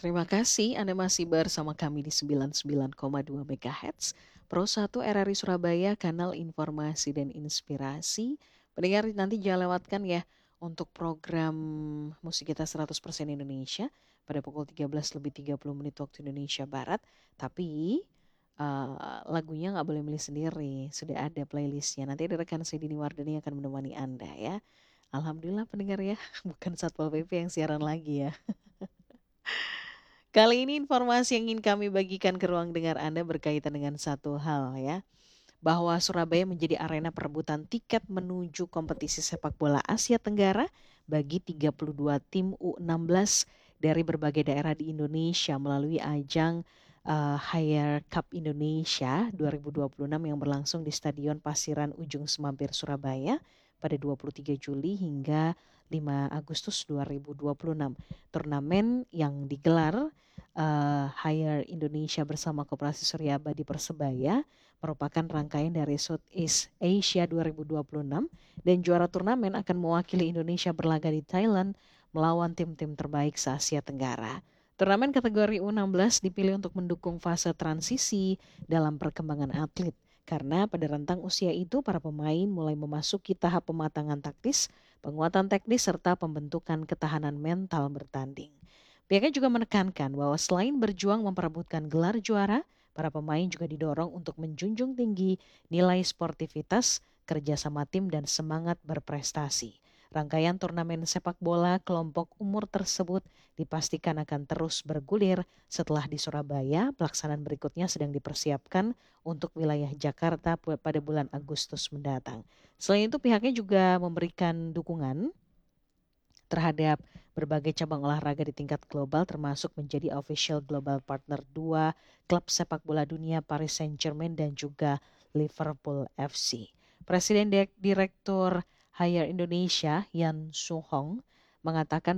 Terima kasih Anda masih bersama kami di 99,2 MHz, Pro 1 RRI Surabaya, kanal informasi dan inspirasi. Pendengar nanti jangan lewatkan ya untuk program musik kita 100% Indonesia pada pukul 13:30 waktu Indonesia Barat. Tapi lagunya nggak boleh milih sendiri, sudah ada playlistnya. Nanti ada rekan saya Dini Wardani yang akan menemani Anda ya. Alhamdulillah pendengar ya, bukan Satpol PP yang siaran lagi ya. Kali ini informasi yang ingin kami bagikan ke ruang dengar Anda berkaitan dengan satu hal ya, bahwa Surabaya menjadi arena perebutan tiket menuju kompetisi sepak bola Asia Tenggara bagi 32 tim U16 dari berbagai daerah di Indonesia melalui ajang Higher Cup Indonesia 2026 yang berlangsung di Stadion Pasiran Ujung Semampir Surabaya pada 23 Juli hingga 5 Agustus 2026. Turnamen yang digelar Higher Indonesia bersama Koperasi Suryaba di Persebaya merupakan rangkaian dari Southeast Asia 2026 dan juara turnamen akan mewakili Indonesia berlaga di Thailand melawan tim-tim terbaik se-Asia Tenggara. Turnamen kategori U16 dipilih untuk mendukung fase transisi dalam perkembangan atlet. Karena pada rentang usia itu para pemain mulai memasuki tahap pematangan taktis, penguatan teknis serta pembentukan ketahanan mental bertanding. Pihaknya juga menekankan bahwa selain berjuang memperebutkan gelar juara, para pemain juga didorong untuk menjunjung tinggi nilai sportivitas, kerjasama tim, dan semangat berprestasi. Rangkaian turnamen sepak bola kelompok umur tersebut dipastikan akan terus bergulir setelah di Surabaya. Pelaksanaan berikutnya sedang dipersiapkan untuk wilayah Jakarta pada bulan Agustus mendatang. Selain itu pihaknya juga memberikan dukungan terhadap berbagai cabang olahraga di tingkat global termasuk menjadi official global partner 2 klub sepak bola dunia Paris Saint-Germain dan juga Liverpool FC. Presiden Direktur Haier Indonesia Yan Suhong mengatakan